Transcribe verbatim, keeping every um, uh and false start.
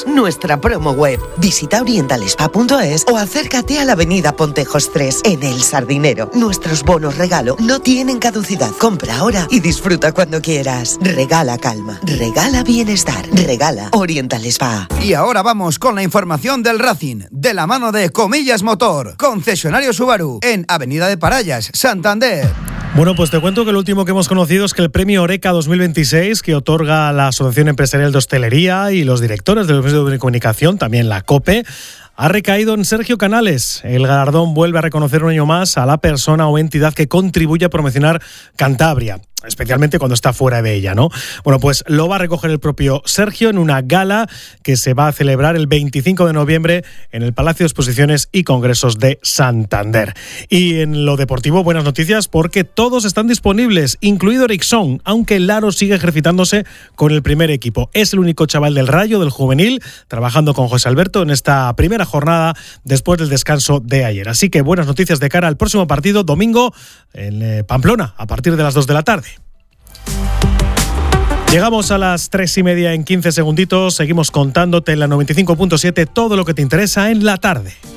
nuestra promo web. Visita oriental spa punto es o acércate a la avenida Pontejos tres, en El Sardinero. Nuestros bonos regalo no tienen caducidad. Compra ahora y disfruta cuando quieras. Regala calma, regala bienestar, regala Oriental Spa. Y ahora vamos con la información del Racing, de la mano de Comillas Motor, concesionario Subaru, en Avenida de Parallas, Santander. Bueno, pues te cuento que lo último que hemos conocido es que el premio Oreca dos mil veintiséis, que otorga la Asociación Empresarial de Hostelería y los directores de los medios de comunicación, también la COPE, ha recaído en Sergio Canales. El galardón vuelve a reconocer un año más a la persona o entidad que contribuye a promocionar Cantabria, especialmente cuando está fuera de ella, ¿no? Bueno, pues lo va a recoger el propio Sergio en una gala que se va a celebrar el veinticinco de noviembre en el Palacio de Exposiciones y Congresos de Santander. Y en lo deportivo, buenas noticias porque todos están disponibles, incluido Ericsson, aunque Laro sigue ejercitándose con el primer equipo. Es el único chaval del Rayo, del juvenil, trabajando con José Alberto en esta primera jornada después del descanso de ayer. Así que buenas noticias de cara al próximo partido, domingo, en Pamplona, a partir de las dos de la tarde. Llegamos a las tres y media en quince segunditos. Seguimos contándote en la noventa y cinco punto siete todo lo que te interesa en la tarde.